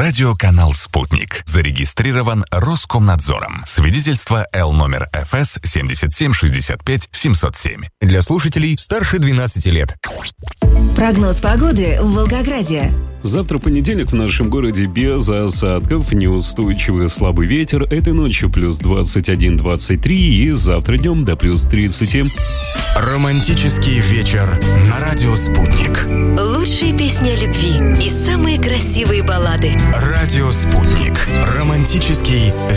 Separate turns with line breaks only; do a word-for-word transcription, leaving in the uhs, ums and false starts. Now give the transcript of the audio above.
Радиоканал «Спутник». Зарегистрирован Роскомнадзором. Свидетельство Л номер эф эс семьдесят семь шестьдесят пять семьсот семь.
Для слушателей старше двенадцати лет.
Прогноз погоды в Волгограде.
Завтра понедельник в нашем городе без осадков, неустойчивый слабый ветер. Этой ночью плюс двадцать один - двадцать три и завтра днем до плюс тридцать.
Романтический вечер на радио «Спутник».
Лучшие песни о любви и самые красивые баллады.
Радио «Спутник». Романтический